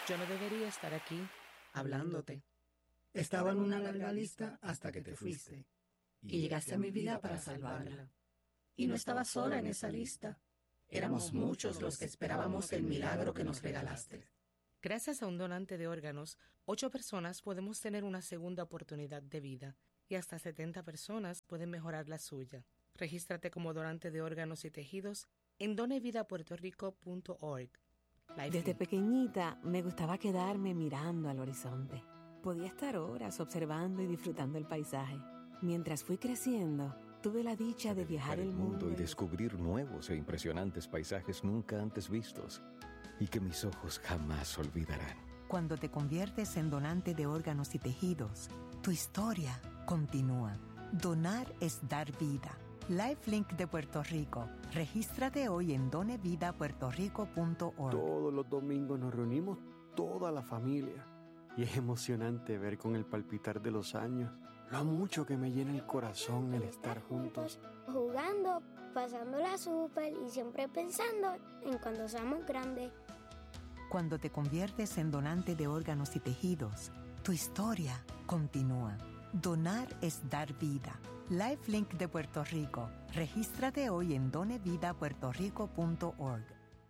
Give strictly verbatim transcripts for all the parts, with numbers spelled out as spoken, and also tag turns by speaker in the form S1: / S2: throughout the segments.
S1: Yo no debería estar aquí hablándote.
S2: Estaba en una larga lista hasta que te fuiste.
S1: Y llegaste a mi vida para salvarla. Y no estaba sola en esa lista. Éramos muchos los que esperábamos el milagro que nos regalaste. Gracias a un donante de órganos, ocho personas podemos tener una segunda oportunidad de vida y hasta setenta personas pueden mejorar la suya. Regístrate como donante de órganos y tejidos en done vida puerto rico punto org.
S3: Desde pequeñita me gustaba quedarme mirando al horizonte. Podía estar horas observando y disfrutando el paisaje. Mientras fui creciendo, tuve la dicha de viajar el mundo
S4: y descubrir nuevos e impresionantes paisajes nunca antes vistos y que mis ojos jamás olvidarán.
S5: Cuando te conviertes en donante de órganos y tejidos, tu historia continúa. Donar es dar vida. LifeLink de Puerto Rico. Regístrate hoy en done vida puerto rico punto org.
S6: Todos los domingos nos reunimos toda la familia y es emocionante ver con el palpitar de los años lo mucho que me llena el corazón el estar juntos.
S7: Jugando, pasándola súper y siempre pensando en cuando seamos grandes.
S5: Cuando te conviertes en donante de órganos y tejidos, tu historia continúa. Donar es dar vida. LifeLink de Puerto Rico. Regístrate hoy en done vida puerto rico punto org.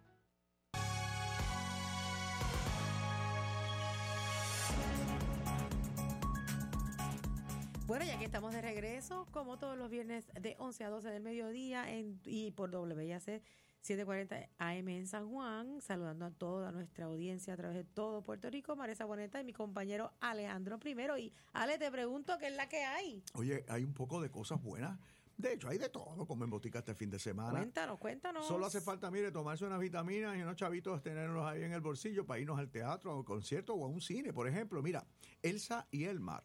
S8: Bueno, ya que estamos de regreso, como todos los viernes de once a doce del mediodía en, y por W I A C setecientos cuarenta A M en San Juan, saludando a toda nuestra audiencia a través de todo Puerto Rico, Maresa Boneta y mi compañero Alejandro Primero. Y Ale, te pregunto, ¿qué es la que hay?
S9: Oye, hay un poco de cosas buenas. De hecho, hay de todo como en botica este fin de semana.
S8: Cuéntanos, cuéntanos.
S9: Solo hace falta, mire, tomarse unas vitaminas y unos chavitos, tenerlos ahí en el bolsillo para irnos al teatro, al concierto o a un cine, por ejemplo. Mira, Elsa y Elmar,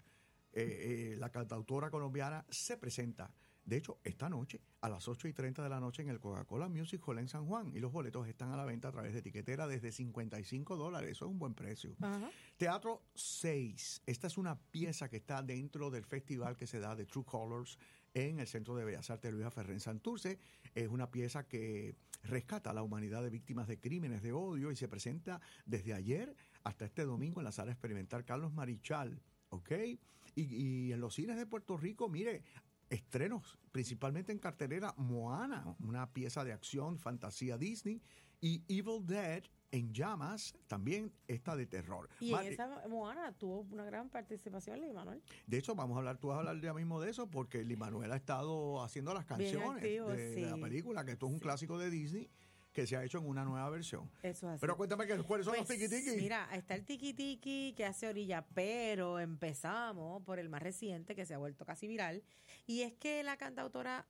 S9: eh, eh, la cantautora colombiana, se presenta. De hecho, esta noche, a las ocho y treinta de la noche en el Coca-Cola Music Hall en San Juan. Y los boletos están a la venta a través de etiquetera desde cincuenta y cinco dólares. Eso es un buen precio. Ajá. Teatro seis. Esta es una pieza que está dentro del festival que se da de True Colors en el Centro de Bellas Artes Luisa Ferrén Santurce. Es una pieza que rescata a la humanidad de víctimas de crímenes de odio y se presenta desde ayer hasta este domingo en la Sala Experimental Carlos Marichal. ¿Ok? Y, y en los cines de Puerto Rico, mire, estrenos, principalmente en cartelera, Moana, una pieza de acción, fantasía Disney, y Evil Dead en llamas, también esta de terror.
S8: Y
S9: Mar-
S8: en esa Moana tuvo una gran participación, Lin Manuel.
S9: De hecho, vamos a hablar, tú vas a hablar ya mismo de eso, porque Lin Manuel ha estado haciendo las canciones
S8: activo,
S9: de,
S8: sí.
S9: de la película, que esto es un sí. clásico de Disney, que se ha hecho en una nueva versión.
S8: Eso es así.
S9: Pero cuéntame, que, ¿cuáles son
S8: pues,
S9: los tiki-tiki?
S8: Mira, está el tiki-tiki que hace orilla, pero empezamos por el más reciente, que se ha vuelto casi viral, y es que la cantautora,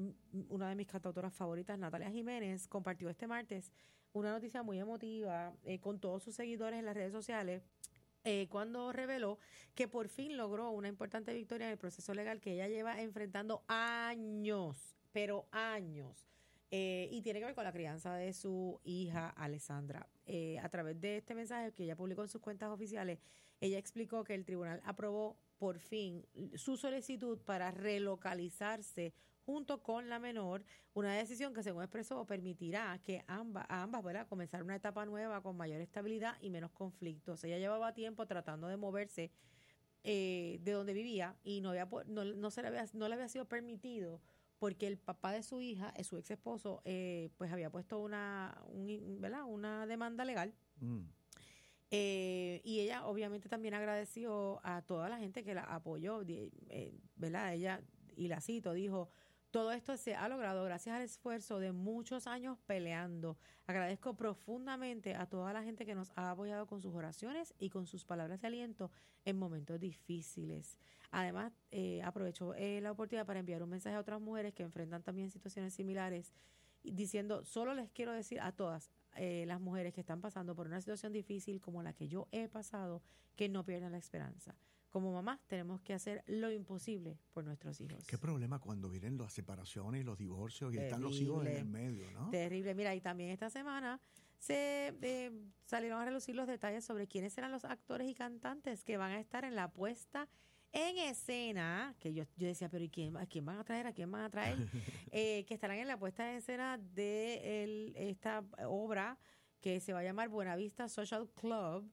S8: una de mis cantautoras favoritas, Natalia Jiménez, compartió este martes una noticia muy emotiva eh, con todos sus seguidores en las redes sociales, eh, cuando reveló que por fin logró una importante victoria en el proceso legal que ella lleva enfrentando años, pero años. Eh, y tiene que ver con la crianza de su hija Alessandra. Eh, a través de este mensaje que ella publicó en sus cuentas oficiales, ella explicó que el tribunal aprobó por fin su solicitud para relocalizarse junto con la menor, una decisión que, según expresó, permitirá que ambas, a ambas ¿verdad? comenzar una etapa nueva con mayor estabilidad y menos conflictos. Ella llevaba tiempo tratando de moverse eh, de donde vivía y no, había, no, no, se le había, no le había sido permitido, porque el papá de su hija, su ex esposo, eh, pues había puesto una, un, ¿verdad? una demanda legal. Mm. Eh, y ella obviamente también agradeció a toda la gente que la apoyó, eh, ¿verdad? Ella, y la cito, dijo: todo esto se ha logrado gracias al esfuerzo de muchos años peleando. Agradezco profundamente a toda la gente que nos ha apoyado con sus oraciones y con sus palabras de aliento en momentos difíciles. Además, eh, aprovecho eh, la oportunidad para enviar un mensaje a otras mujeres que enfrentan también situaciones similares, diciendo: solo les quiero decir a todas eh, las mujeres que están pasando por una situación difícil como la que yo he pasado, que no pierdan la esperanza. Como mamás tenemos que hacer lo imposible por nuestros hijos.
S9: Qué problema cuando vienen las separaciones y los divorcios y
S8: Terrible.
S9: Están los hijos en el medio, ¿no?
S8: Terrible. Mira, y también esta semana se eh, salieron a relucir los detalles sobre quiénes serán los actores y cantantes que van a estar en la puesta en escena, que yo, yo decía, pero ¿y quién, a quién van a traer? ¿A quién van a traer? eh, que estarán en la puesta en escena de el, esta obra que se va a llamar Buenavista Social Club,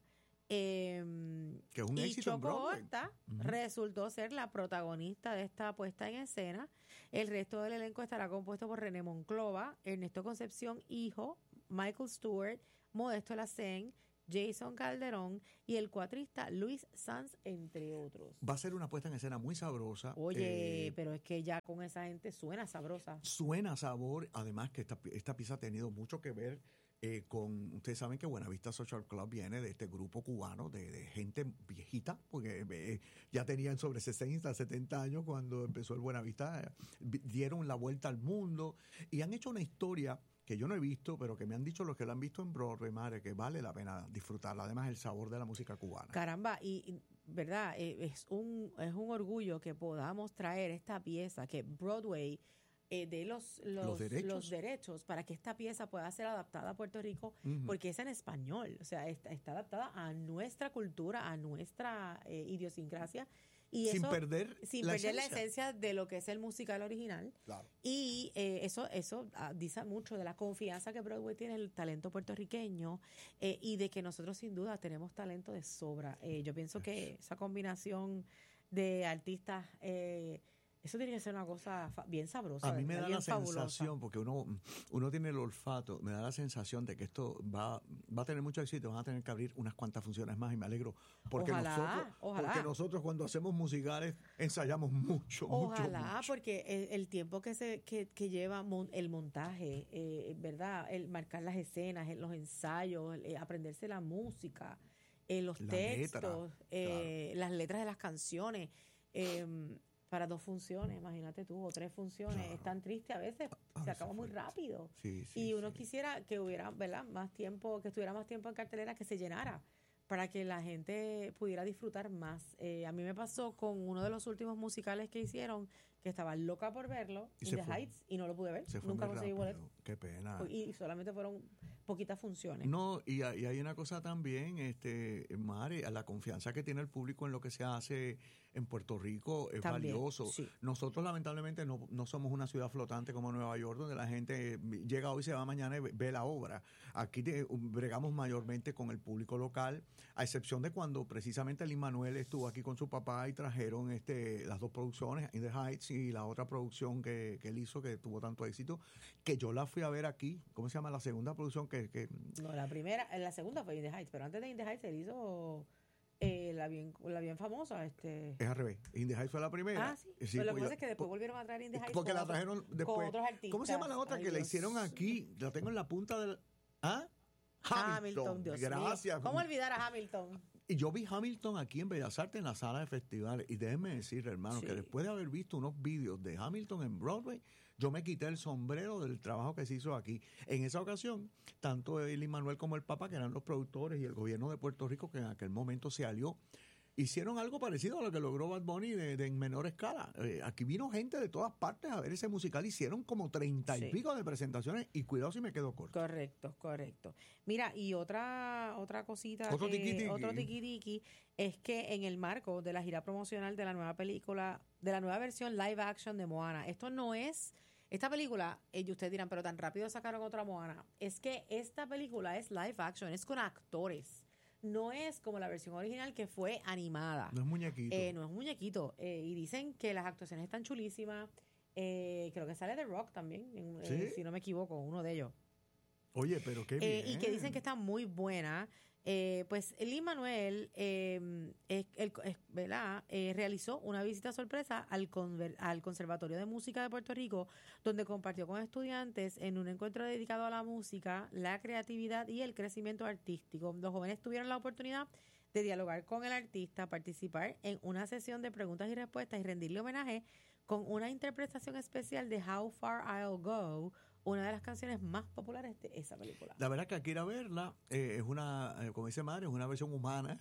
S8: Eh,
S9: que es un
S8: y
S9: éxito en
S8: Choco
S9: Broadway.
S8: Horta
S9: Uh-huh.
S8: resultó ser la protagonista de esta puesta en escena. El resto del elenco estará compuesto por René Monclova, Ernesto Concepción, hijo, Michael Stewart, Modesto Lacén, Jason Calderón y el cuatrista Luis Sanz, entre otros.
S9: Va a ser una puesta en escena muy sabrosa.
S8: Oye,
S9: eh,
S8: pero es que ya con esa gente suena sabrosa.
S9: Suena sabor, además que esta, esta pieza ha tenido mucho que ver eh, con, ustedes saben que Buenavista Social Club viene de este grupo cubano, de, de gente viejita, porque eh, ya tenían sobre sesenta, setenta años cuando empezó el Buenavista, eh, dieron la vuelta al mundo y han hecho una historia que yo no he visto, pero que me han dicho los que la han visto en Broadway, madre, que vale la pena disfrutarla. Además, el sabor de la música cubana.
S8: Caramba, y, y verdad, eh, es un es un orgullo que podamos traer esta pieza, que Broadway eh, dé los, los,
S9: Los derechos.
S8: los derechos para que esta pieza pueda ser adaptada a Puerto Rico,
S9: Ujú.
S8: porque es en español, o sea, está, está adaptada a nuestra cultura, a nuestra eh, idiosincrasia. Y
S9: sin
S8: eso,
S9: perder,
S8: sin
S9: la,
S8: perder
S9: esencia.
S8: la esencia de lo que es el musical original.
S9: Claro.
S8: Y eh, eso eso ah, dice mucho de la confianza que Broadway tiene en el talento puertorriqueño eh, y de que nosotros sin duda tenemos talento de sobra. Eh, yo pienso que esa combinación de artistas, eh, eso tiene que ser una cosa fa- bien sabrosa.
S9: A mí me
S8: ¿verdad?
S9: da
S8: Bien
S9: la
S8: fabulosa.
S9: sensación, porque uno, uno tiene el olfato, me da la sensación de que esto va, va a tener mucho éxito, van a tener que abrir unas cuantas funciones más y me alegro. Porque,
S8: Ojalá,
S9: nosotros,
S8: ojalá.
S9: porque nosotros cuando hacemos musicales ensayamos mucho,
S8: Ojalá,
S9: mucho, mucho.
S8: porque el, el tiempo que se que, que lleva mon- el montaje, eh, ¿verdad? El marcar las escenas, el- los ensayos, el, eh, aprenderse la música, eh, los
S9: La
S8: textos,
S9: letra,
S8: eh, las letras de las canciones, eh, para dos funciones, imagínate tú, o tres funciones,
S9: Claro.
S8: es tan triste a veces,
S9: A
S8: se
S9: veces
S8: acaba muy
S9: fue.
S8: rápido.
S9: Sí, sí,
S8: y uno
S9: sí.
S8: quisiera que hubiera, ¿verdad? Más tiempo, que estuviera más tiempo en cartelera, que se llenara, para que la gente pudiera disfrutar más. Eh, a mí me pasó con uno de los últimos musicales que hicieron, que estaba loca por verlo,
S9: Y
S8: In
S9: se
S8: the
S9: fue.
S8: Heights, y no lo pude ver.
S9: Se fue
S8: Nunca
S9: muy
S8: conseguí
S9: rápido.
S8: boleto.
S9: Qué pena.
S8: Y, y solamente fueron poquitas funciones.
S9: No, y, hay- y hay una cosa también, este, Mari, a la confianza que tiene el público en lo que se hace en Puerto Rico es
S8: También,
S9: valioso.
S8: sí.
S9: Nosotros lamentablemente no, no somos una ciudad flotante como Nueva York, donde la gente llega hoy, se va mañana y ve, ve la obra. Aquí te- bregamos mayormente con el público local, a excepción de cuando precisamente Lin-Manuel estuvo aquí con su papá y trajeron este las dos producciones, In the Heights y la otra producción que, que él hizo que tuvo tanto éxito, que yo la fui a ver aquí. ¿Cómo se llama? La segunda producción que... que
S8: No, la primera, la segunda fue In the Heights, pero antes de In the Heights él hizo eh, la bien la bien famosa. este
S9: Es al revés. In the Heights fue la primera.
S8: Ah, sí. Pero lo que
S9: pues
S8: pasa
S9: ya-
S8: es que después
S9: por-
S8: volvieron a traer In the Heights
S9: porque
S8: con
S9: la
S8: otros-
S9: trajeron
S8: con
S9: después.
S8: otros artistas.
S9: ¿Cómo se llama la otra
S8: Ay,
S9: que la
S8: Dios.
S9: hicieron aquí? La tengo en la punta del... ¿Ah?
S8: Hamilton, Dios
S9: Gracias.
S8: mío. ¿Cómo olvidar a Hamilton?
S9: Y yo vi Hamilton aquí en Bellas Artes en la sala de festivales. Y déjenme decirle, hermano,
S8: Sí.
S9: que después de haber visto unos vídeos de Hamilton en Broadway, yo me quité el sombrero del trabajo que se hizo aquí. En esa ocasión, tanto Lin-Manuel como el Papa, que eran los productores, y el gobierno de Puerto Rico, que en aquel momento se alió, hicieron algo parecido a lo que logró Bad Bunny de, de en menor escala. Eh, aquí vino gente de todas partes a ver ese musical. Hicieron como treinta y
S8: Sí.
S9: pico de presentaciones y cuidado si me quedo corto.
S8: Correcto, correcto. Mira, y otra otra cosita,
S9: Otro
S8: que-
S9: tiquitiqui.
S8: otro tiquitiqui, es que en el marco de la gira promocional de la nueva película, de la nueva versión live action de Moana, esto no es, esta película, eh, y ustedes dirán, pero tan rápido sacaron otra Moana, es que esta película es live action, es con actores, no es como la versión original que fue animada.
S9: No es muñequito.
S8: Eh, no es un muñequito. Eh, y dicen que las actuaciones están chulísimas. Eh, creo que sale The Rock también, en-
S9: ¿Sí?
S8: eh, si no me equivoco, uno de ellos.
S9: Oye, pero qué
S8: Eh,
S9: bien.
S8: y que dicen que está muy buena. Eh, pues Lin-Manuel eh, es- el- es- ¿verdad? Eh, realizó una visita sorpresa al, conver- al Conservatorio de Música de Puerto Rico, donde compartió con estudiantes en un encuentro dedicado a la música, la creatividad y el crecimiento artístico. Los jóvenes tuvieron la oportunidad de dialogar con el artista, participar en una sesión de preguntas y respuestas y rendirle homenaje con una interpretación especial de How Far I'll Go, una de las canciones más populares de esa película.
S9: La verdad que aquí ir a verla eh, es una, eh, como dice Madre, es una versión humana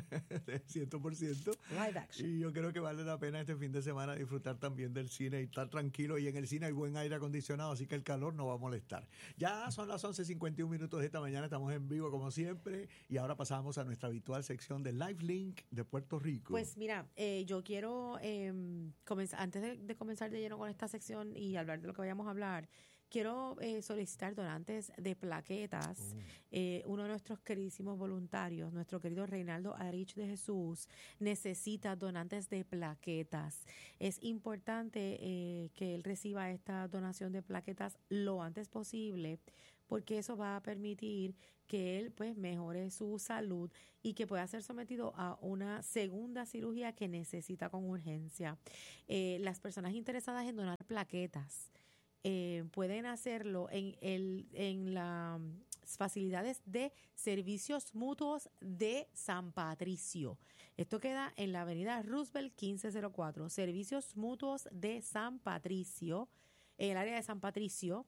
S9: de cien por ciento.
S8: Live action.
S9: Y yo creo que vale la pena este fin de semana disfrutar también del cine y estar tranquilo. Y en el cine hay buen aire acondicionado, así que el calor no va a molestar. Ya son las once cincuenta y uno minutos de esta mañana, estamos en vivo como siempre. Y ahora pasamos a nuestra habitual sección de Live Link de Puerto Rico.
S8: Pues mira, eh, yo quiero eh, comenzar, antes de, de comenzar de lleno con esta sección y hablar de lo que vayamos a hablar, quiero eh, solicitar donantes de plaquetas. Uh. Eh, uno de nuestros queridísimos voluntarios, nuestro querido Reinaldo Adarich de Jesús, necesita donantes de plaquetas. Es importante eh, que él reciba esta donación de plaquetas lo antes posible, porque eso va a permitir que él pues mejore su salud y que pueda ser sometido a una segunda cirugía que necesita con urgencia. Eh, las personas interesadas en donar plaquetas eh, pueden hacerlo en el en las facilidades de servicios mutuos de San Patricio. Esto queda en la avenida Roosevelt quince cero cuatro, Servicios Mutuos de San Patricio, en el área de San Patricio.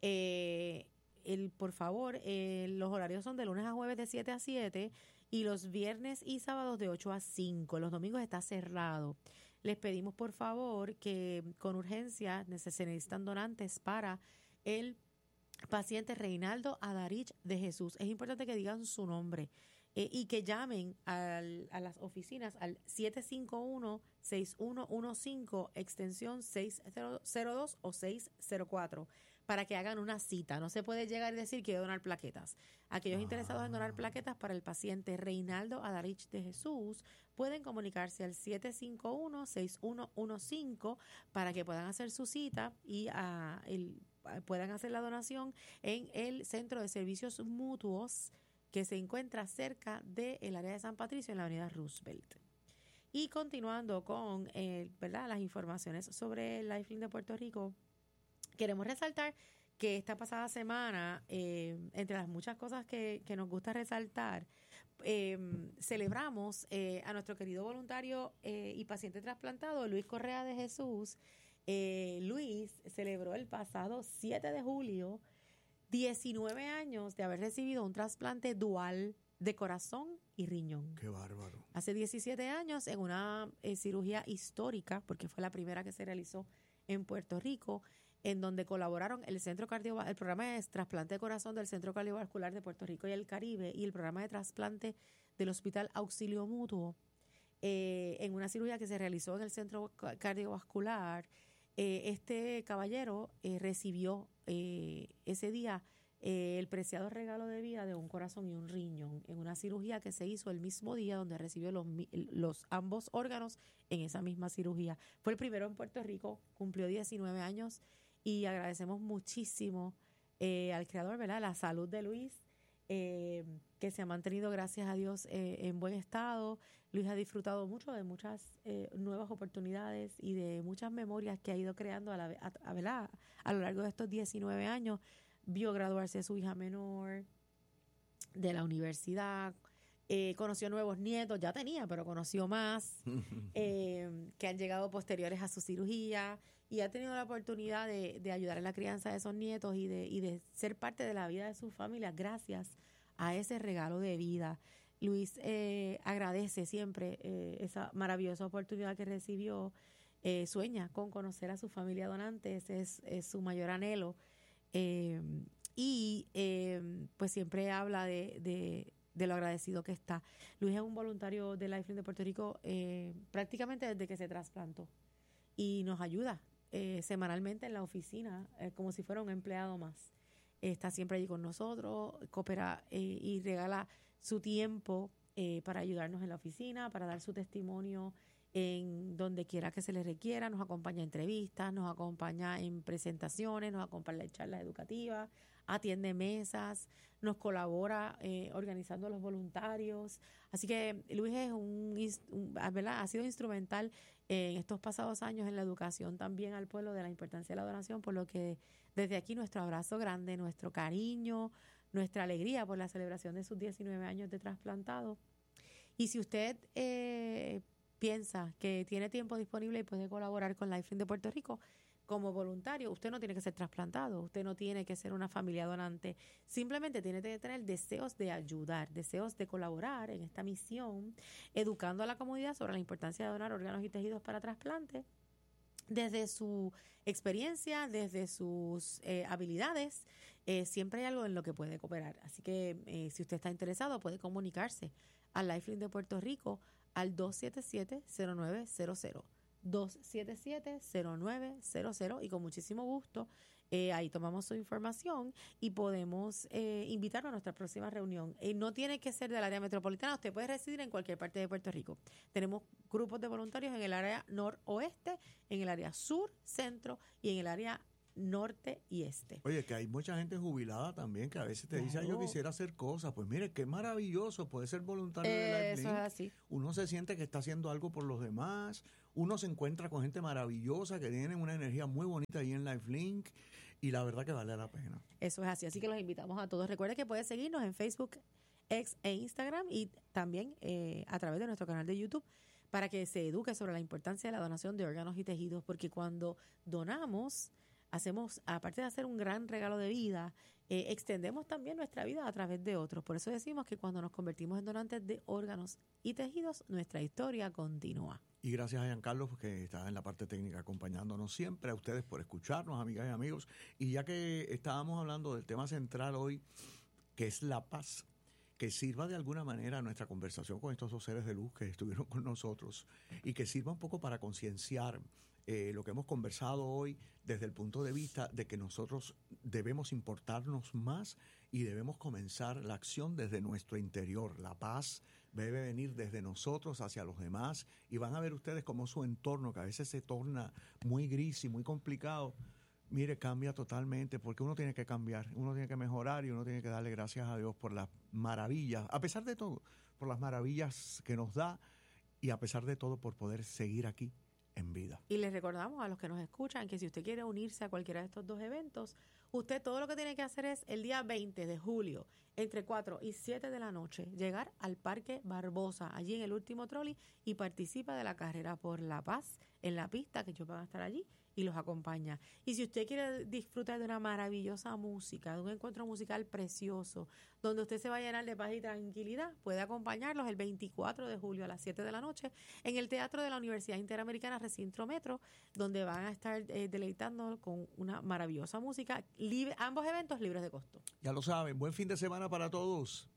S8: Eh, El, por favor, eh, los horarios son de lunes a jueves de siete a siete y los viernes y sábados de ocho a cinco. Los domingos está cerrado. Les pedimos, por favor, que con urgencia se necesitan donantes para el paciente Reinaldo Adarich de Jesús. Es importante que digan su nombre eh, y que llamen al, a las oficinas al siete cinco uno, seis uno uno cinco, extensión seis cero dos o seis cero cuatro. Para que hagan una cita. No se puede llegar y decir quiero donar plaquetas. Aquellos ah. interesados en donar plaquetas para el paciente Reinaldo Adarich de Jesús pueden comunicarse al siete cinco uno, seis uno uno cinco para que puedan hacer su cita y uh, el, puedan hacer la donación en el Centro de Servicios Mutuos que se encuentra cerca del área de San Patricio en la avenida Roosevelt. Y continuando con eh, ¿verdad? las informaciones sobre el Lifeline de Puerto Rico, queremos resaltar que esta pasada semana, eh, entre las muchas cosas que, que nos gusta resaltar, eh, celebramos eh, a nuestro querido voluntario eh, y paciente trasplantado, Luis Correa de Jesús. Eh, Luis celebró el pasado siete de julio diecinueve años de haber recibido un trasplante dual de corazón y riñón.
S9: ¡Qué bárbaro! Hace
S8: diecisiete años en una eh, cirugía histórica, porque fue la primera que se realizó en Puerto Rico, en donde colaboraron el Centro Cardio, el programa de trasplante de corazón del Centro Cardiovascular de Puerto Rico y el Caribe y el programa de trasplante del Hospital Auxilio Mutuo, eh, en una cirugía que se realizó en el Centro Cardiovascular. Eh, este caballero eh, recibió eh, ese día eh, el preciado regalo de vida de un corazón y un riñón en una cirugía que se hizo el mismo día donde recibió los, los ambos órganos en esa misma cirugía. Fue el primero en Puerto Rico, cumplió diecinueve años. Y agradecemos muchísimo eh, al creador, ¿verdad? La salud de Luis, eh, que se ha mantenido, gracias a Dios, eh, en buen estado. Luis ha disfrutado mucho de muchas eh, nuevas oportunidades y de muchas memorias que ha ido creando a, la, a, a, ¿verdad? a lo largo de estos diecinueve años. Vio graduarse su hija menor de la universidad, eh, conoció nuevos nietos, ya tenía, pero conoció más, eh, que han llegado posteriores a su cirugía. Y ha tenido la oportunidad de, de ayudar en la crianza de esos nietos y de, y de ser parte de la vida de su familia gracias a ese regalo de vida. Luis eh, agradece siempre eh, esa maravillosa oportunidad que recibió. Eh, sueña con conocer a su familia donante, ese es, es su mayor anhelo. Eh, y eh, pues siempre habla de, de, de lo agradecido que está. Luis es un voluntario de Lifeline de Puerto Rico eh, prácticamente desde que se trasplantó y nos ayuda Eh, semanalmente en la oficina, eh, como si fuera un empleado más. Eh, está siempre allí con nosotros, coopera eh, y regala su tiempo eh, para ayudarnos en la oficina, para dar su testimonio en donde quiera que se le requiera. Nos acompaña en entrevistas, nos acompaña en presentaciones, nos acompaña en charlas educativas, atiende mesas, nos colabora eh, organizando a los voluntarios. Así que Luis es un, un ¿verdad? ha sido instrumental en estos pasados años en la educación también al pueblo de la importancia de la donación, por lo que desde aquí nuestro abrazo grande, nuestro cariño, nuestra alegría por la celebración de sus diecinueve años de trasplantado. Y si usted eh, piensa que tiene tiempo disponible y puede colaborar con Lifeline de Puerto Rico como voluntario, usted no tiene que ser trasplantado, usted no tiene que ser una familia donante, simplemente tiene que tener deseos de ayudar, deseos de colaborar en esta misión, educando a la comunidad sobre la importancia de donar órganos y tejidos para trasplante, desde su experiencia, desde sus eh, habilidades, eh, siempre hay algo en lo que puede cooperar. Así que eh, si usted está interesado, puede comunicarse al Lifeline de Puerto Rico al dos siete siete, cero nueve cero cero. dos siete siete, cero nueve cero cero y con muchísimo gusto Eh, ahí tomamos su información y podemos eh, invitarlo a nuestra próxima reunión. Eh, no tiene que ser del área metropolitana, usted puede residir en cualquier parte de Puerto Rico. Tenemos grupos de voluntarios en el área noroeste, en el área sur, centro y en el área norte y este.
S9: Oye, que hay mucha gente jubilada también que a veces te
S8: Claro.
S9: dice, ay, yo quisiera hacer cosas. Pues mire, qué maravilloso poder ser voluntario de
S8: Eh,
S9: LifeLink.
S8: eso es así.
S9: Uno se siente que está haciendo algo por los demás. Uno se encuentra con gente maravillosa que tienen una energía muy bonita ahí en LifeLink y la verdad que vale la pena.
S8: Eso es así, así que los invitamos a todos. Recuerde que puede seguirnos en Facebook, X e Instagram y también eh, a través de nuestro canal de YouTube para que se eduque sobre la importancia de la donación de órganos y tejidos, porque cuando donamos, hacemos, aparte de hacer un gran regalo de vida, eh, extendemos también nuestra vida a través de otros. Por eso decimos que cuando nos convertimos en donantes de órganos y tejidos, nuestra historia continúa.
S9: Y gracias a Giancarlo, que está en la parte técnica acompañándonos siempre, a ustedes por escucharnos, amigas y amigos. Y ya que estábamos hablando del tema central hoy, que es la paz, que sirva de alguna manera nuestra conversación con estos dos seres de luz que estuvieron con nosotros y que sirva un poco para concienciar eh, lo que hemos conversado hoy desde el punto de vista de que nosotros debemos importarnos más y debemos comenzar la acción desde nuestro interior. La paz debe venir desde nosotros hacia los demás y van a ver ustedes cómo su entorno, que a veces se torna muy gris y muy complicado, mire, cambia totalmente, porque uno tiene que cambiar, uno tiene que mejorar y uno tiene que darle gracias a Dios por las maravillas, a pesar de todo, por las maravillas que nos da y a pesar de todo por poder seguir aquí en vida.
S8: Y les recordamos a los que nos escuchan que si usted quiere unirse a cualquiera de estos dos eventos, usted todo lo que tiene que hacer es el día veinte de julio, entre cuatro y siete de la noche, llegar al Parque Barbosa, allí en el último trolley, y participa de la Carrera por la Paz en la pista, que ellos van a estar allí y los acompaña. Y si usted quiere disfrutar de una maravillosa música, de un encuentro musical precioso, donde usted se va a llenar de paz y tranquilidad, puede acompañarlos el veinticuatro de julio a las siete de la noche en el Teatro de la Universidad Interamericana Recinto Metro, donde van a estar eh, deleitándonos con una maravillosa música, libre, ambos eventos libres de costo.
S9: Ya lo saben, buen fin de semana para todos.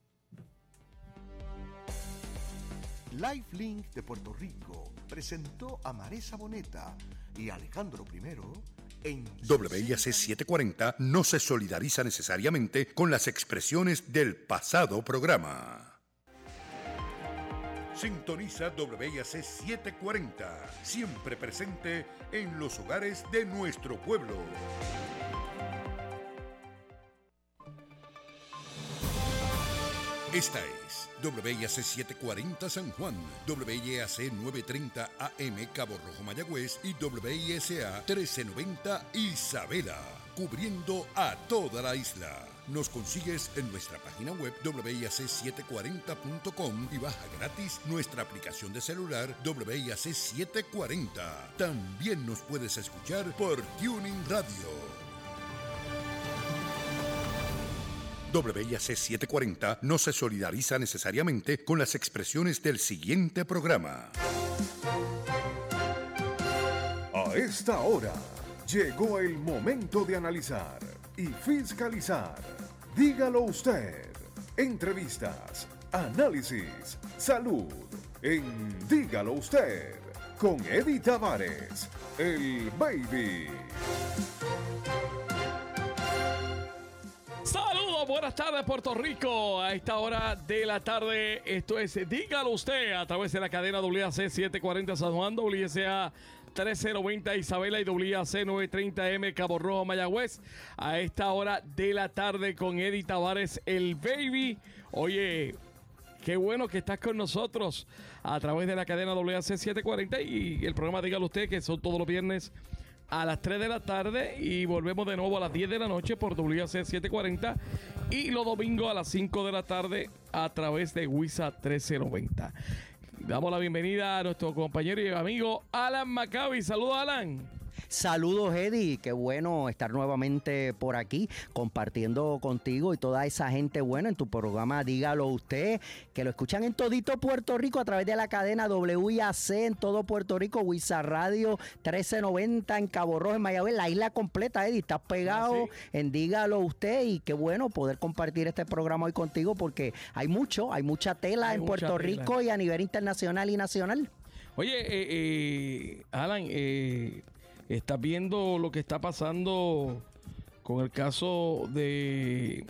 S10: LifeLink de Puerto Rico presentó a Maresa Boneta y Alejandro Primero en
S11: W I A C setecientos cuarenta no se solidariza necesariamente con las expresiones del pasado programa. Sintoniza W I A C setecientos cuarenta, siempre presente en los hogares de nuestro pueblo. Esta es W I A C setecientos cuarenta San Juan, W I A C novecientos treinta A M Cabo Rojo Mayagüez y W I S A trece noventa Isabela, cubriendo a toda la isla. Nos consigues en nuestra página web W I A C setecientos cuarenta punto com y baja gratis nuestra aplicación de celular W I A C setecientos cuarenta. También nos puedes escuchar por Tuning Radio. W I A C setecientos cuarenta no se solidariza necesariamente con las expresiones del siguiente programa.
S12: A esta hora llegó el momento de analizar y fiscalizar. Dígalo usted. Entrevistas, análisis, salud. En Dígalo usted con Eddie Tavares, el Baby.
S13: Saludos, buenas tardes Puerto Rico. A esta hora de la tarde, esto es Dígalo Usted a través de la cadena W I A C setecientos cuarenta San Juan, W I S A trece noventa Isabela y W I A C novecientos treinta M Cabo Rojo Mayagüez. A esta hora de la tarde con Eddie Tavares, el Baby. Oye, qué bueno que estás con nosotros a través de la cadena W I A C setecientos cuarenta y el programa Dígalo Usted, que son todos los viernes a las tres de la tarde y volvemos de nuevo a las diez de la noche por W I A C setecientos cuarenta y los domingos a las cinco de la tarde a través de W I S A trece noventa. Damos la bienvenida a nuestro compañero y amigo Alan Maccabi. Saludos, Alan.
S14: Saludos, Eddie, qué bueno estar nuevamente por aquí compartiendo contigo y toda esa gente buena en tu programa Dígalo Usted, que lo escuchan en todito Puerto Rico a través de la cadena W I A C en todo Puerto Rico, W I S A Radio trece noventa en Cabo Rojo, en Mayagüez, la isla completa, Eddie, estás pegado ah, sí. en Dígalo Usted y qué bueno poder compartir este programa hoy contigo porque hay mucho, hay mucha tela hay en mucha Puerto tela. Rico y a nivel internacional y nacional.
S13: Oye, eh, eh, Alan, eh... estás viendo lo que está pasando con el caso de,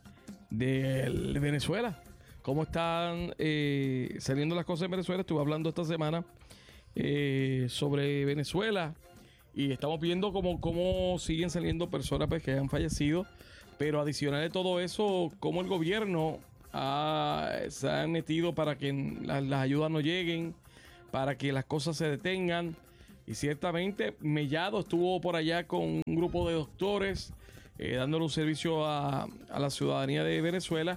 S13: de Venezuela. Cómo están eh, saliendo las cosas en Venezuela. Estuve hablando esta semana eh, sobre Venezuela y estamos viendo cómo, cómo siguen saliendo personas pues, que han fallecido. Pero adicional de todo eso, cómo el gobierno ha, se ha metido para que la, las ayudas no lleguen, para que las cosas se detengan. Y ciertamente Mellado estuvo por allá con un grupo de doctores eh, dándole un servicio a, a la ciudadanía de Venezuela.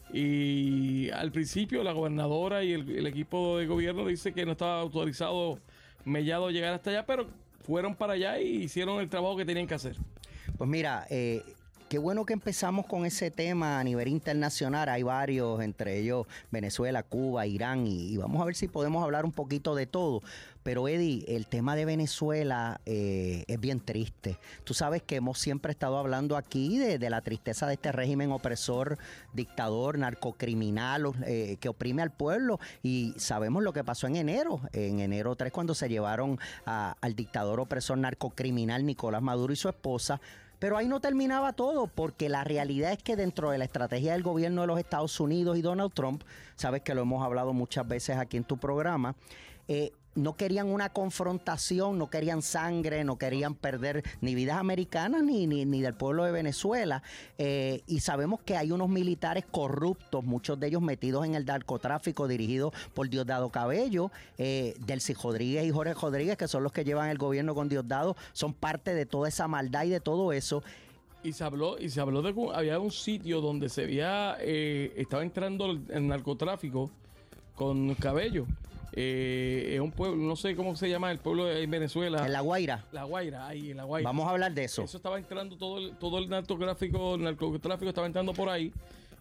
S13: Y al principio la gobernadora y el, el equipo de gobierno dice que no estaba autorizado Mellado a llegar hasta allá, pero fueron para allá y hicieron el trabajo que tenían que hacer.
S14: Pues mira, eh, qué bueno que empezamos con ese tema a nivel internacional. Hay varios, entre ellos Venezuela, Cuba, Irán, y, y vamos a ver si podemos hablar un poquito de todo. Pero Eddie, el tema de Venezuela eh, es bien triste. Tú sabes que hemos siempre estado hablando aquí de, de la tristeza de este régimen opresor, dictador, narcocriminal, eh, que oprime al pueblo. Y sabemos lo que pasó en enero, en enero tres, cuando se llevaron a, al dictador opresor narcocriminal Nicolás Maduro y su esposa. Pero ahí no terminaba todo, porque la realidad es que dentro de la estrategia del gobierno de los Estados Unidos y Donald Trump, sabes que lo hemos hablado muchas veces aquí en tu programa, eh, no querían una confrontación, no querían sangre, no querían perder ni vidas americanas ni, ni, ni del pueblo de Venezuela. Eh, y sabemos que hay unos militares corruptos, muchos de ellos metidos en el narcotráfico dirigido por Diosdado Cabello, eh, Delcy Rodríguez y Jorge Rodríguez, que son los que llevan el gobierno con Diosdado, son parte de toda esa maldad y de todo eso.
S13: Y se habló, y se habló de que había un sitio donde se había, eh, estaba entrando el, el narcotráfico con Cabello. Eh, es un pueblo, no sé cómo se llama el pueblo en Venezuela.
S14: En La Guaira.
S13: La Guaira, ahí en La Guaira.
S14: Vamos a hablar de eso.
S13: Eso estaba entrando, todo el, todo el narcotráfico, el narcotráfico estaba entrando por ahí.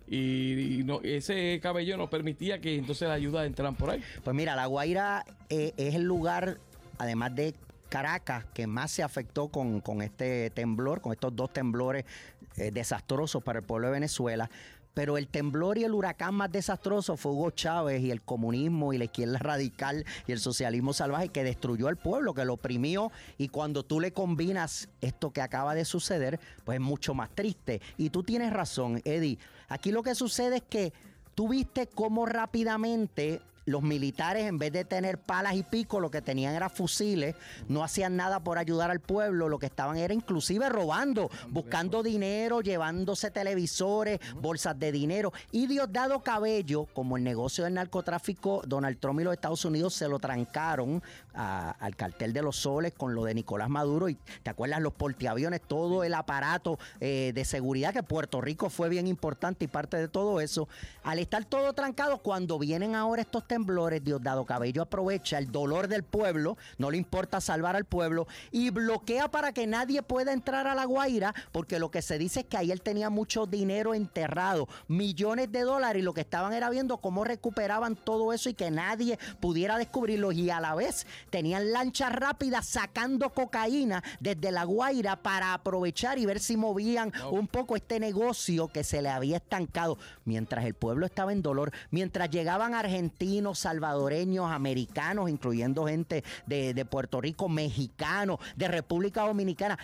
S13: Y, y no, ese Cabello no permitía que entonces las ayudas entraran por ahí.
S14: Pues mira, La Guaira eh, es el lugar, además de Caracas, que más se afectó con, con este temblor, con estos dos temblores eh, desastrosos para el pueblo de Venezuela. Pero el temblor y el huracán más desastroso fue Hugo Chávez y el comunismo y la izquierda radical y el socialismo salvaje, que destruyó al pueblo, que lo oprimió. Y cuando tú le combinas esto que acaba de suceder, pues es mucho más triste. Y tú tienes razón, Eddie. Aquí lo que sucede es que tú viste cómo rápidamente los militares, en vez de tener palas y picos, lo que tenían era fusiles, no hacían nada por ayudar al pueblo, lo que estaban era inclusive robando, buscando dinero, llevándose televisores, bolsas de dinero. Y Diosdado Cabello, como el negocio del narcotráfico, Donald Trump y los Estados Unidos se lo trancaron a, al cartel de los soles con lo de Nicolás Maduro. Y te acuerdas, los porteaviones, todo el aparato eh, de seguridad, que Puerto Rico fue bien importante y parte de todo eso. Al estar todo trancado, cuando vienen ahora estos temblores, Diosdado Cabello aprovecha el dolor del pueblo, no le importa salvar al pueblo, y bloquea para que nadie pueda entrar a La Guaira, porque lo que se dice es que ahí él tenía mucho dinero enterrado, millones de dólares, y lo que estaban era viendo cómo recuperaban todo eso y que nadie pudiera descubrirlo. Y a la vez tenían lanchas rápidas sacando cocaína desde La Guaira para aprovechar y ver si movían no. un poco este negocio que se le había estancado, mientras el pueblo estaba en dolor, mientras llegaban argentinos, salvadoreños, americanos, incluyendo gente de, de Puerto Rico, mexicanos, de República Dominicana,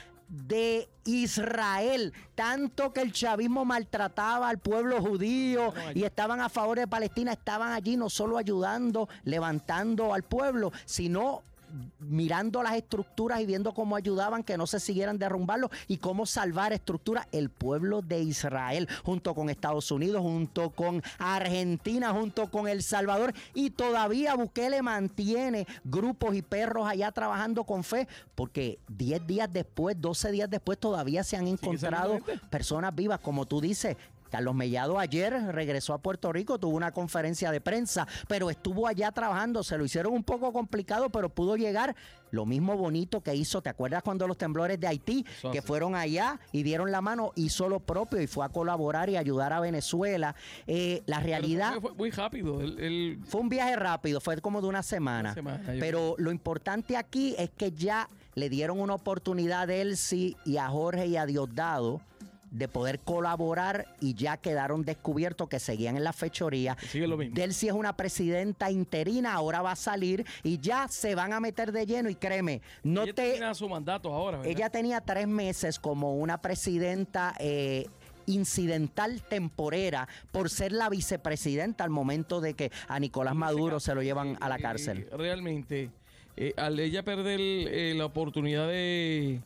S14: de Israel, tanto que el chavismo maltrataba al pueblo judío y estaban a favor de Palestina, estaban allí no solo ayudando, levantando al pueblo, sino mirando las estructuras y viendo cómo ayudaban que no se siguieran derrumbando y cómo salvar estructuras. El pueblo de Israel, junto con Estados Unidos, junto con Argentina, junto con El Salvador, y todavía Bukele mantiene grupos y perros allá trabajando con fe, porque diez días después, doce días después, todavía se han encontrado personas vivas, como tú dices. Carlos Mellado ayer regresó a Puerto Rico, tuvo una conferencia de prensa, pero estuvo allá trabajando, se lo hicieron un poco complicado, pero pudo llegar. Lo mismo bonito que hizo, ¿te acuerdas cuando los temblores de Haití, Eso que así. fueron allá y dieron la mano? Hizo lo propio y fue a colaborar y ayudar a Venezuela. Eh, la realidad...
S13: Fue, fue muy rápido. El, el...
S14: Fue un viaje rápido, fue como de una semana. Una semana pero lo importante aquí es que ya le dieron una oportunidad a Delcy y a Jorge y a Diosdado de poder colaborar y ya quedaron descubiertos que seguían en la fechoría.
S13: Sigue lo mismo.
S14: Delcy es una presidenta interina, ahora va a salir y ya se van a meter de lleno y créeme, no
S13: ella
S14: te...
S13: termina su mandato ahora, ¿verdad?
S14: Ella tenía tres meses como una presidenta eh, incidental temporera por ser la vicepresidenta al momento de que a Nicolás Maduro se lo llevan a la cárcel.
S13: Eh, realmente, eh, al ella perder eh, la oportunidad de...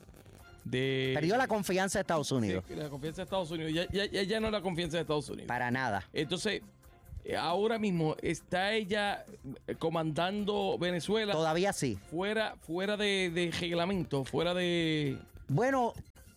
S13: De,
S14: Perdió la confianza de Estados Unidos.
S13: Sí, la confianza de Estados Unidos. Ya, ya, ya, ya no es la confianza de Estados Unidos.
S14: Para nada.
S13: Entonces, eh, ahora mismo está ella eh, comandando Venezuela.
S14: Todavía sí.
S13: Fuera, fuera de, de reglamento, fuera de...
S14: Bueno,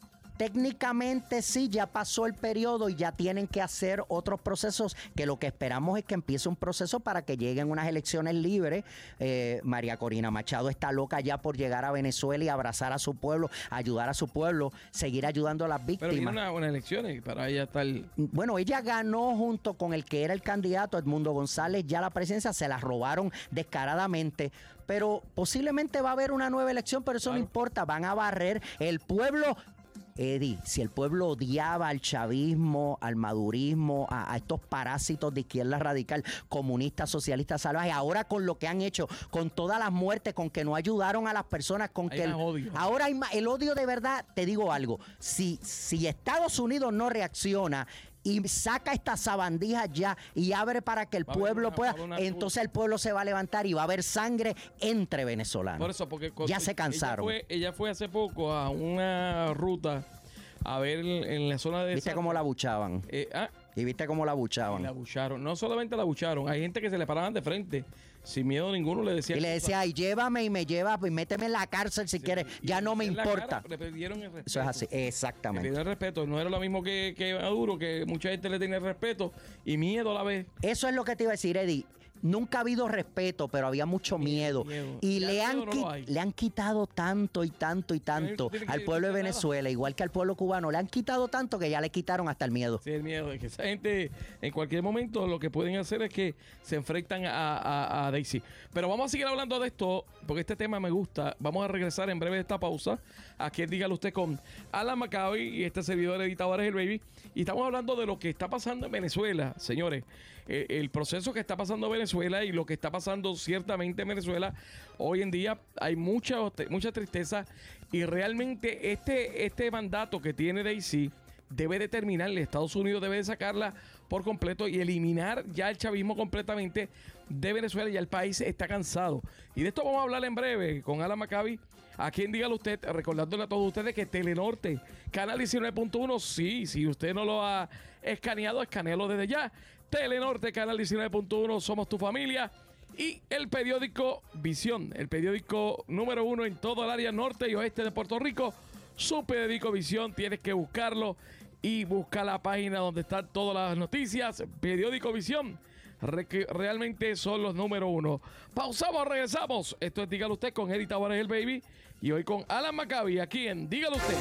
S14: técnicamente sí, ya pasó el periodo y ya tienen que hacer otros procesos, que lo que esperamos es que empiece un proceso para que lleguen unas elecciones libres. Eh, María Corina Machado está loca ya por llegar a Venezuela y abrazar a su pueblo, ayudar a su pueblo, seguir ayudando a las víctimas.
S13: Pero viene una, unas elecciones para ella estar...
S14: Bueno, ella ganó junto con el que era el candidato, Edmundo González, ya la presidencia, se la robaron descaradamente. Pero posiblemente va a haber una nueva elección, pero eso claro. no importa, van a barrer el pueblo. Eddie, si el pueblo odiaba al chavismo, al madurismo, a, a estos parásitos de izquierda radical, comunistas, socialistas salvajes, ahora con lo que han hecho, con todas las muertes, con que no ayudaron a las personas, con
S13: hay
S14: que el,
S13: odio.
S14: ahora hay más, el odio de verdad, te digo algo, si, si Estados Unidos no reacciona y saca estas sabandijas ya y abre para que el pueblo una, pueda, entonces el pueblo se va a levantar y va a haber sangre entre venezolanos.
S13: Por eso, porque
S14: ya se cansaron.
S13: Ella fue, ella fue hace poco a una ruta a ver en, en la zona de...
S14: ¿Viste
S13: San...
S14: cómo la buchaban?
S13: Eh, ah,
S14: y viste cómo la buchaban.
S13: Y la bucharon. No solamente la bucharon, hay gente que se le paraban de frente. Sin miedo ninguno le decía.
S14: Y le decía, ay, llévame y me lleva, pues méteme en la cárcel si sí, quieres, ya no me importa.
S13: Cara, le pidieron el respeto.
S14: Eso es así, exactamente.
S13: Le pidieron el respeto, no era lo mismo que, que Maduro, que mucha gente le tenía respeto y miedo a la vez.
S14: Eso es lo que te iba a decir, Eddie. Nunca ha habido respeto, pero había mucho miedo. miedo. Y le han, no le han quitado tanto y tanto y tanto al pueblo de Venezuela, nada. Igual que al pueblo cubano. Le han quitado tanto que ya le quitaron hasta el miedo.
S13: Sí, el miedo. Es que esa gente, en cualquier momento, lo que pueden hacer es que se enfrentan a, a, a Daisy. Pero vamos a seguir hablando de esto, porque este tema me gusta. Vamos a regresar en breve de esta pausa. Aquí dígalo usted con Alan Maccabi y este servidor Eddie Tavares, el baby. Y estamos hablando de lo que está pasando en Venezuela, señores. Eh, el proceso que está pasando en Venezuela y lo que está pasando ciertamente en Venezuela hoy en día hay mucha, mucha tristeza y realmente este, este mandato que tiene Daisy debe de terminar. Estados Unidos debe de sacarla por completo y eliminar ya el chavismo completamente de Venezuela. Ya el país está cansado y de esto vamos a hablar en breve con Alan Maccabi. A quien dígalo usted, recordándole a todos ustedes que Telenorte, Canal diecinueve punto uno, sí, si usted no lo ha escaneado, escanealo desde ya. Telenorte, Canal diecinueve punto uno, somos tu familia. Y el periódico Visión, el periódico número uno en todo el área norte y oeste de Puerto Rico. Su periódico Visión, tienes que buscarlo y buscar la página donde están todas las noticias. Periódico Visión, re que realmente son los número uno. Pausamos, regresamos. Esto es Dígalo Usted con Eddie Tavares, el baby. Y hoy con Alan Maccabi, aquí en Dígalo Usted.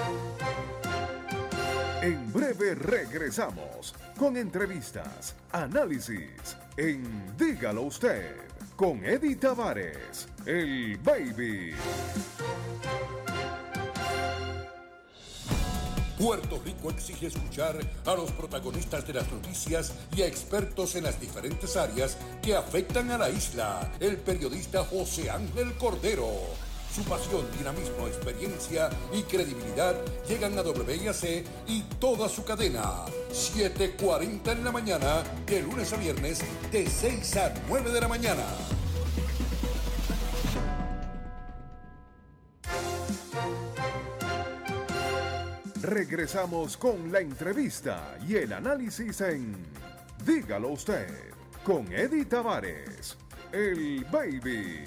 S12: En breve regresamos con entrevistas, análisis en Dígalo Usted con Eddie Tavares, el baby.
S11: Puerto Rico exige escuchar a los protagonistas de las noticias y a expertos en las diferentes áreas que afectan a la isla. El periodista José Ángel Cordero. Su pasión, dinamismo, experiencia y credibilidad llegan a W I A C y toda su cadena. siete cuarenta en la mañana, de lunes a viernes, de seis a nueve de la mañana.
S12: Regresamos con la entrevista y el análisis en Dígalo Usted con Eddie Tavares, el baby.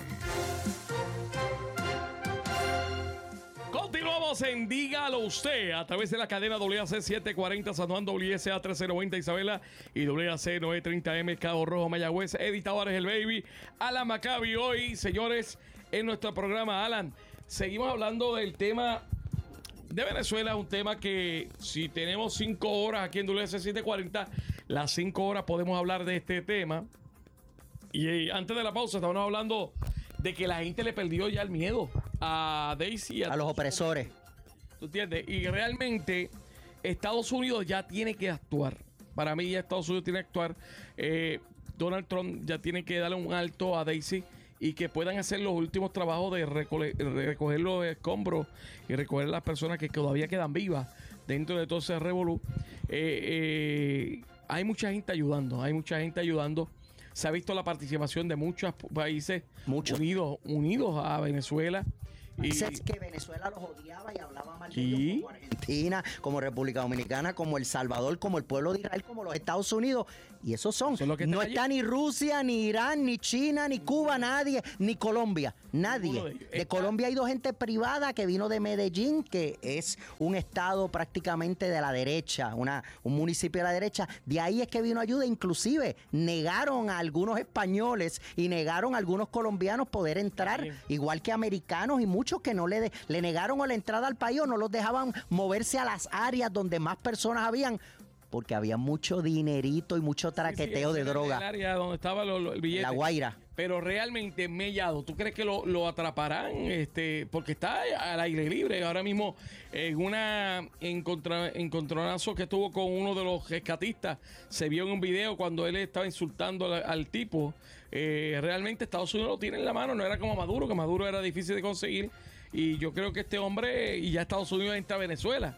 S13: Continuamos en Dígalo Usted a través de la cadena W A C setecientos cuarenta San Juan, W S A trece noventa Isabela y W A C novecientos treinta M Cabo Rojo Mayagüez. Eddie Tavares, el baby. Alan Maccabi hoy, señores, en nuestro programa. Alan, seguimos hablando del tema de Venezuela, un tema que si tenemos cinco horas aquí en W S A C setecientos cuarenta, las cinco horas podemos hablar de este tema. Y, y antes de la pausa estábamos hablando de que la gente le perdió ya el miedo a Daisy.
S14: A, a los opresores.
S13: ¿Tú entiendes? Y realmente Estados Unidos ya tiene que actuar. Para mí ya Estados Unidos tiene que actuar. Eh, Donald Trump ya tiene que darle un alto a Daisy y que puedan hacer los últimos trabajos de recoger, recoger los escombros y recoger las personas que todavía quedan vivas dentro de todo ese revolú. Eh, eh, hay mucha gente ayudando, hay mucha gente ayudando. Se ha visto la participación de muchos países Mucho. unidos, unidos a Venezuela.
S14: Países que Venezuela los odiaba y hablaba mal de ellos, como Argentina, como República Dominicana, como El Salvador, como el pueblo de Israel, como los Estados Unidos. Y esos son. Eso es lo que no está allí. Ni Rusia, ni Irán, ni China, ni Cuba, nadie, ni Colombia. Nadie. De, de Colombia ha ido gente privada que vino de Medellín, que es un estado prácticamente de la derecha, una, un municipio de la derecha. De ahí es que vino ayuda. Inclusive negaron a algunos españoles y negaron a algunos colombianos poder entrar, sí. igual que americanos y muchos que no le, de, le negaron la entrada al país o no los dejaban moverse a las áreas donde más personas habían, porque había mucho dinerito y mucho traqueteo sí, sí, de droga.
S13: En el área donde estaba lo, lo, el billete.
S14: La Guaira.
S13: Pero realmente, Mellado, ¿tú crees que lo, lo atraparán? Este, porque está al aire libre. Ahora mismo, en una encontra, encontronazo que estuvo con uno de los rescatistas, se vio en un video cuando él estaba insultando al, al tipo. Eh, realmente Estados Unidos lo tiene en la mano. No era como Maduro, que Maduro era difícil de conseguir. Y yo creo que este hombre, y ya Estados Unidos entra a Venezuela.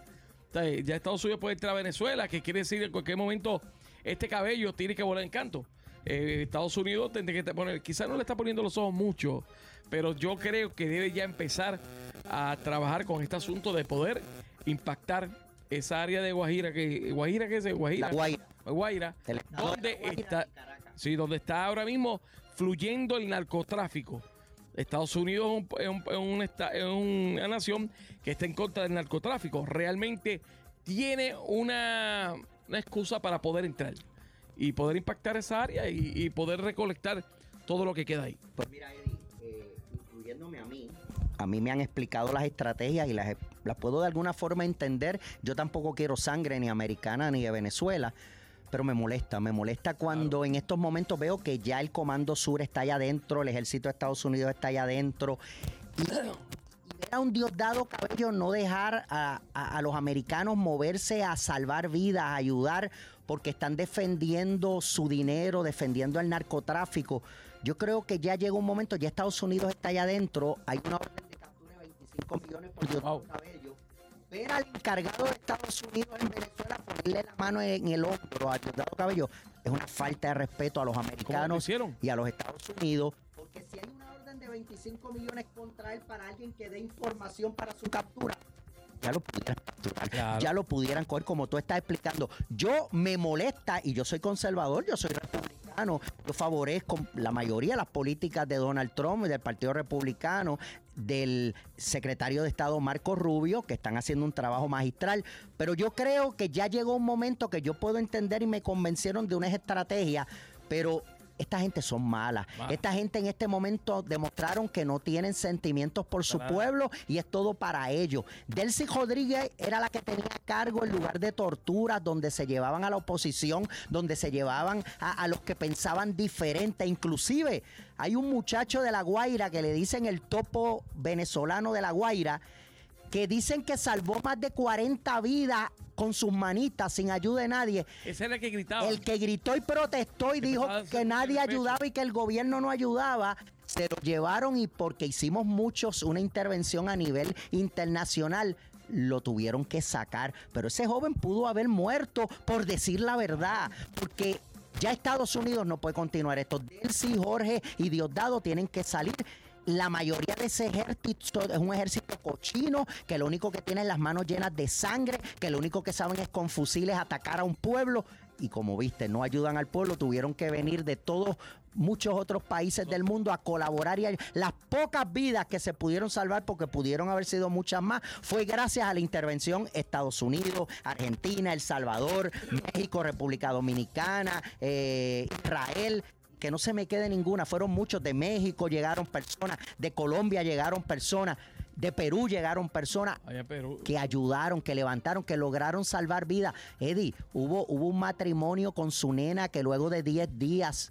S13: Ya Estados Unidos puede entrar a Venezuela, que quiere decir en cualquier momento este cabello tiene que volar en canto. Eh, Estados Unidos tendría que poner, quizás no le está poniendo los ojos mucho, pero yo creo que debe ya empezar a trabajar con este asunto de poder impactar esa área de Guajira, que Guajira que es Guajira,
S14: La Guaira,
S13: Guaira donde
S14: Guaira
S13: está, sí, donde está ahora mismo fluyendo el narcotráfico. Estados Unidos es, un, es, un, es una nación que está en contra del narcotráfico. Realmente tiene una, una excusa para poder entrar y poder impactar esa área y, y poder recolectar todo lo que queda ahí.
S14: Pues mira, Eddie, eh, incluyéndome a mí, a mí me han explicado las estrategias y las, las puedo de alguna forma entender. Yo tampoco quiero sangre ni americana ni de Venezuela, pero me molesta, me molesta cuando claro. en estos momentos veo que ya el Comando Sur está allá adentro, el Ejército de Estados Unidos está allá adentro. Y, y ver a un Diosdado Cabello no dejar a, a, a los americanos moverse a salvar vidas, a ayudar, porque están defendiendo su dinero, defendiendo el narcotráfico. Yo creo que ya llega un momento, ya Estados Unidos está allá adentro, hay una orden de captura de veinticinco millones por Diosdado wow. Cabello. Ver al encargado de Estados Unidos en Venezuela ponerle la mano en el hombro a Diosdado Cabello es una falta de respeto a los americanos y a los Estados Unidos, porque si hay una orden de veinticinco millones contra él para alguien que dé información para su captura, ya lo pudieran capturar, claro. ya lo pudieran coger, como tú estás explicando. Yo me molesta, y yo soy conservador, yo soy republicano, yo favorezco la mayoría de las políticas de Donald Trump y del Partido Republicano, del secretario de Estado Marco Rubio, que están haciendo un trabajo magistral, pero yo creo que ya llegó un momento que yo puedo entender y me convencieron de unas estrategias, pero esta gente son malas. Wow. Esta gente en este momento demostraron que no tienen sentimientos por su para pueblo y es todo para ellos. Delcy Rodríguez era la que tenía a cargo el lugar de torturas donde se llevaban a la oposición, donde se llevaban a, a los que pensaban diferente. Inclusive hay un muchacho de La Guaira que le dicen el topo venezolano de La Guaira, que dicen que salvó más de cuarenta vidas con sus manitas, sin ayuda de nadie.
S13: Ese era el que gritaba.
S14: El que gritó y protestó y que dijo que nadie ayudaba y que el gobierno no ayudaba. Se lo llevaron y porque hicimos muchos una intervención a nivel internacional, lo tuvieron que sacar. Pero ese joven pudo haber muerto por decir la verdad, porque ya Estados Unidos no puede continuar esto. Delcy, Jorge y Diosdado tienen que salir. La mayoría de ese ejército es un ejército cochino, que lo único que tienen las manos llenas de sangre, que lo único que saben es con fusiles atacar a un pueblo. Y como viste, no ayudan al pueblo, tuvieron que venir de todos muchos otros países del mundo a colaborar, y las pocas vidas que se pudieron salvar, porque pudieron haber sido muchas más, fue gracias a la intervención Estados Unidos, Argentina, El Salvador, México, República Dominicana, eh, Israel. Que no se me quede ninguna, fueron muchos. De México llegaron personas, de Colombia llegaron personas, de Perú llegaron personas
S13: Perú.
S14: que ayudaron, que levantaron, que lograron salvar vidas. Eddie, hubo, hubo un matrimonio con su nena que luego de diez días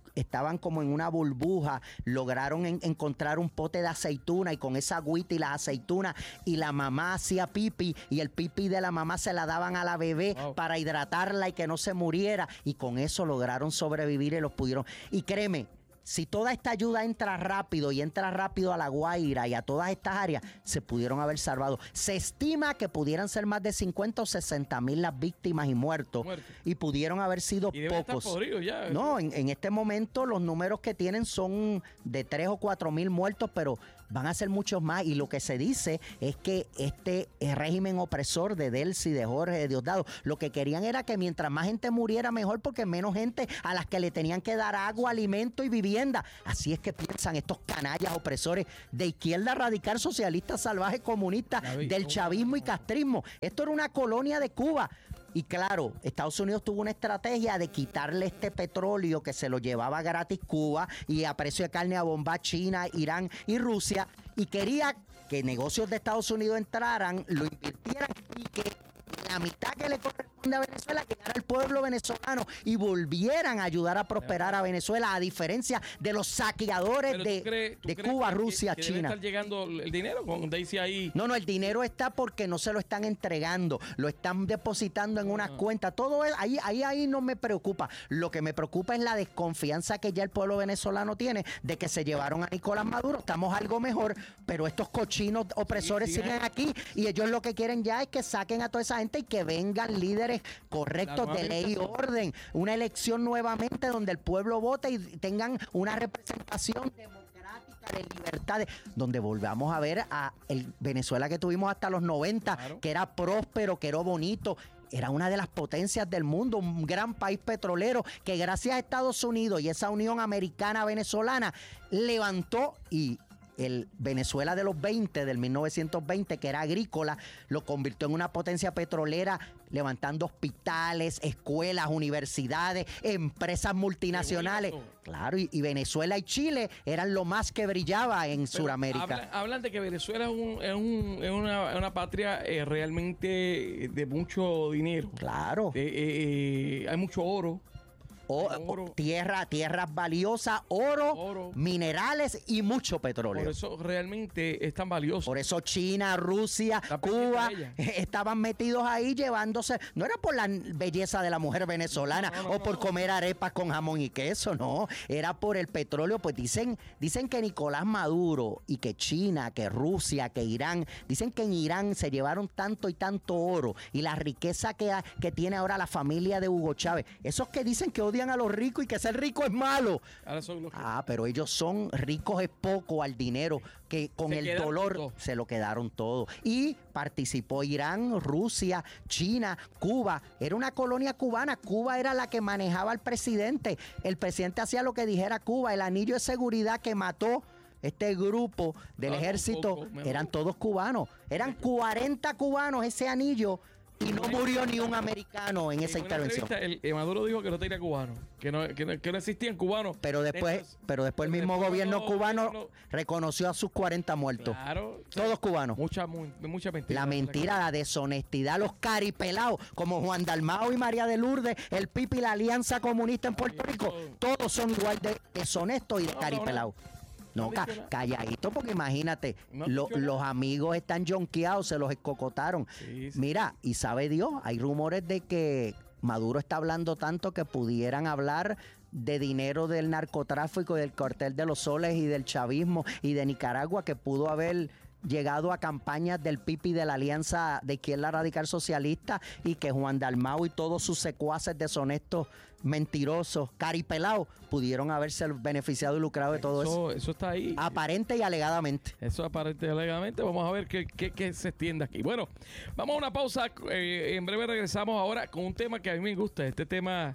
S14: estaban como en una burbuja, lograron en, encontrar un pote de aceituna y con esa agüita y las aceitunas y la mamá hacía pipi y el pipi de la mamá se la daban a la bebé wow. para hidratarla y que no se muriera y con eso lograron sobrevivir y los pudieron. Y créeme, si toda esta ayuda entra rápido y entra rápido a La Guaira y a todas estas áreas, se pudieron haber salvado. Se estima que pudieran ser más de cincuenta o sesenta mil las víctimas y muertos. Muerto. Y pudieron haber sido y pocos. Ya, no, en, en este momento los números que tienen son de tres o cuatro mil muertos, pero van a ser muchos más. Y lo que se dice es que este régimen opresor de Delcy, de Jorge, de Diosdado, lo que querían era que mientras más gente muriera mejor, porque menos gente a las que le tenían que dar agua, alimento y vivienda. Así es que piensan estos canallas opresores de izquierda radical, socialista, salvaje, comunista, del chavismo y castrismo. Esto era una colonia de Cuba. Y claro, Estados Unidos tuvo una estrategia de quitarle este petróleo que se lo llevaba gratis Cuba y a precio de carne a bomba China, Irán y Rusia, y quería que negocios de Estados Unidos entraran, lo invirtieran y que la mitad que le corresponde a Venezuela llegara al pueblo venezolano y volvieran a ayudar a prosperar a Venezuela, a diferencia de los saqueadores de, crees, de Cuba, Rusia,
S13: que, que
S14: China.
S13: ¿Debe estar llegando el dinero con Daisy ahí?
S14: No, no, el dinero está porque no se lo están entregando, lo están depositando en unas ah. cuentas. Todo es, ahí, ahí, ahí no me preocupa. Lo que me preocupa es la desconfianza que ya el pueblo venezolano tiene de que se llevaron a Nicolás Maduro. Estamos algo mejor, pero estos cochinos opresores sí, sí, siguen aquí y ellos lo que quieren ya es que saquen a toda esa gente y que vengan líderes correctos de ley y orden, una elección nuevamente donde el pueblo vote y tengan una representación democrática de libertades, donde volvamos a ver a el Venezuela que tuvimos hasta los noventa, claro. que era próspero, que era bonito. Era una de las potencias del mundo, un gran país petrolero que gracias a Estados Unidos y esa unión americana-venezolana levantó y el Venezuela de los veinte, del mil novecientos veinte, que era agrícola, lo convirtió en una potencia petrolera, levantando hospitales, escuelas, universidades, empresas multinacionales. Claro, y, y Venezuela y Chile eran lo más que brillaba en Pero Sudamérica.
S13: Hablan, hablan de que Venezuela es, un, es, un, es una, una patria eh, realmente de mucho dinero.
S14: Claro.
S13: Eh, eh, hay mucho oro.
S14: O, o, tierra, tierras valiosas, oro, oro, minerales y mucho petróleo.
S13: Por eso realmente es tan valioso.
S14: Por eso China, Rusia, la Cuba estaban metidos ahí llevándose. No era por la belleza de la mujer venezolana no, no, no, o por no. comer arepas con jamón y queso, no. Era por el petróleo. Pues dicen, dicen que Nicolás Maduro y que China, que Rusia, que Irán, dicen que en Irán se llevaron tanto y tanto oro y la riqueza que, que tiene ahora la familia de Hugo Chávez. Esos que dicen que odian a los ricos y que ser rico es malo.
S13: Ahora son los
S14: ah, pero ellos son ricos es poco al dinero, que con se el dolor todo. se lo quedaron todo. Y participó Irán, Rusia, China, Cuba. Era una colonia cubana. Cuba era la que manejaba al presidente. El presidente hacía lo que dijera Cuba. El anillo de seguridad que mató este grupo del ah, ejército poco, eran todos cubanos. Eran cuarenta cubanos ese anillo. Y no murió ni un americano en esa en intervención.
S13: El, el Maduro dijo que no tenía cubanos, que no, que no, que no existían cubanos.
S14: Pero después, Entonces, pero después el mismo después gobierno no, cubano no, reconoció a sus cuarenta muertos.
S13: Claro.
S14: Todos cubanos.
S13: Mucha, muy, mucha mentira.
S14: La mentira, la deshonestidad, los caripelados, como Juan Dalmao y María de Lourdes, el P I P y la Alianza Comunista en Puerto Rico, todos son igual de deshonestos y de caripelados. No, ca calladito, porque imagínate, no lo, los amigos están jonqueados, se los escocotaron. Sí, sí. Mira, y sabe Dios, hay rumores de que Maduro está hablando tanto que pudieran hablar de dinero del narcotráfico y del cartel de los soles y del chavismo y de Nicaragua, que pudo haber llegado a campañas del P I P y de la Alianza de Izquierda Radical Socialista y que Juan Dalmau y todos sus secuaces deshonestos, mentirosos, caripelados, pudieron haberse beneficiado y lucrado de todo eso.
S13: Eso, eso está ahí.
S14: Aparente y alegadamente.
S13: Eso aparente y alegadamente. Vamos a ver qué, qué, qué se extiende aquí. Bueno, vamos a una pausa. Eh, en breve regresamos ahora con un tema que a mí me gusta. Este tema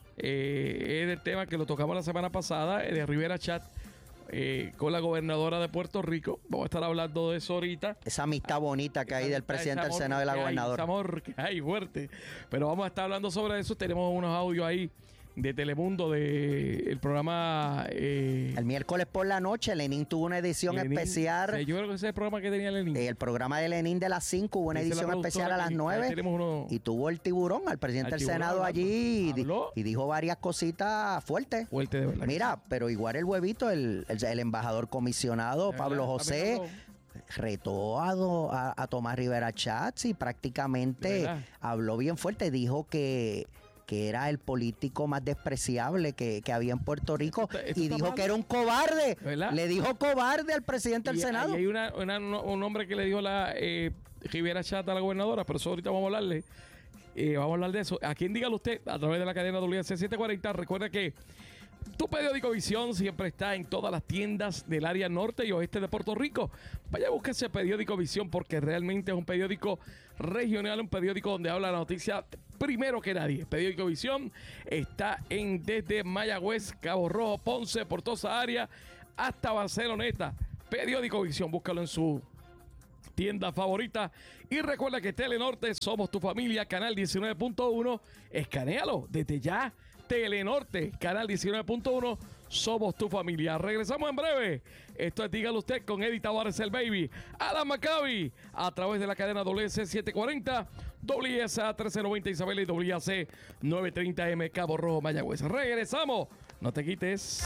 S13: eh, es el tema que lo tocamos la semana pasada, de Rivera Chat. Eh, con la gobernadora de Puerto Rico. Vamos a estar hablando de eso ahorita.
S14: Esa amistad bonita que hay del presidente del Senado y la gobernadora.
S13: Ese amor que hay fuerte. Pero vamos a estar hablando sobre eso. Tenemos unos audios ahí de Telemundo, de el programa... Eh,
S14: el miércoles por la noche, Lenin tuvo una edición
S13: Lenin,
S14: especial.
S13: Eh, yo creo que ese es el programa que tenía Lenin.
S14: El programa de Lenin de las cinco hubo una edición especial a las nueve. Uno, y tuvo el tiburón, al presidente del Senado allí, y, y dijo varias cositas fuertes.
S13: Fuerte de verdad.
S14: Mira, pero igual el huevito, el, el, el embajador comisionado, Pablo José... retó a, do, a, a Tomás Rivera Schatz y prácticamente habló bien fuerte, dijo que, que era el político más despreciable que, que había en Puerto Rico esto, esto y dijo mal. Que era un cobarde, ¿verdad? Le dijo cobarde al presidente y, del Senado.
S13: Y hay una, una, un hombre que le dijo la eh, Rivera Schatz a la gobernadora, pero eso ahorita vamos a hablarle, eh, vamos a hablar de eso. A quien dígalo usted a través de la cadena W C setecientos cuarenta, recuerda que tu periódico Visión siempre está en todas las tiendas del área norte y oeste de Puerto Rico. Vaya a buscar ese periódico Visión porque realmente es un periódico regional, un periódico donde habla la noticia primero que nadie. Periódico Visión está en desde Mayagüez, Cabo Rojo, Ponce, por toda esa área, hasta Barceloneta. Periódico Visión, búscalo en su tienda favorita. Y recuerda que Telenorte, somos tu familia, canal diecinueve punto uno. Escanéalo desde ya. Telenorte, canal diecinueve punto uno, somos tu familia. Regresamos en breve. Esto es Dígalo Usted con Eddie Tavares, el baby. Adam Maccabi, a través de la cadena W C setecientos cuarenta, W S A trece noventa Isabela y W C novecientos treinta M Cabo Rojo, Mayagüez. Regresamos. No te quites.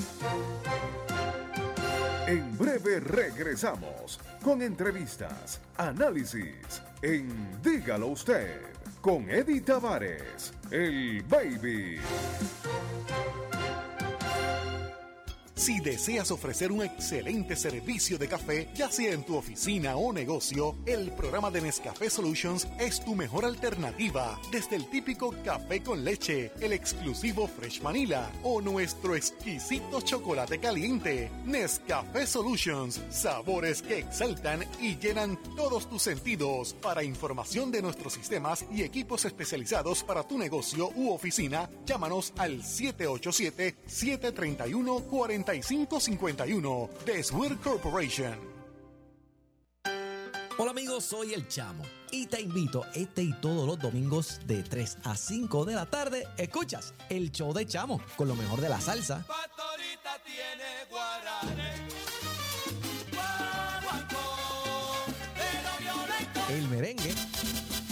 S12: En breve regresamos con entrevistas, análisis en Dígalo Usted con Eddie Tavares, el baby.
S15: Si deseas ofrecer un excelente servicio de café, ya sea en tu oficina o negocio, el programa de Nescafé Solutions es tu mejor alternativa. Desde el típico café con leche, el exclusivo Fresh Vanilla o nuestro exquisito chocolate caliente. Nescafé Solutions, sabores que exaltan y llenan todos tus sentidos. Para información de nuestros sistemas y equipos especializados para tu negocio u oficina, llámanos al siete ocho siete, siete tres uno, cuatro cinco cinco uno de Swear Corporation.
S16: Hola amigos, soy El Chamo y te invito este y todos los domingos de tres a cinco de la tarde. Escuchas el show de Chamo con lo mejor de la salsa,
S17: Pastorita tiene guaranes,
S16: el merengue